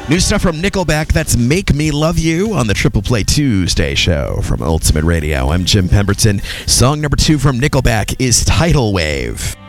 New stuff from Nickelback, that's Make Me Love You on the Triple Play Tuesday show from Ultimate Radio. I'm Jim Pemberton. Song number 2 from Nickelback is Tidal Wave.